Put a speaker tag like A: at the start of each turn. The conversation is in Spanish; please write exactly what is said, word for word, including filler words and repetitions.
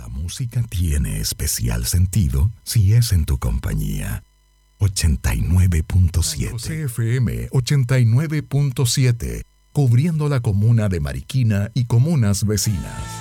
A: música tiene especial sentido si es en tu compañía. ochenta y nueve punto siete. C F M ochenta y nueve punto siete, cubriendo la comuna de Mariquina y comunas vecinas.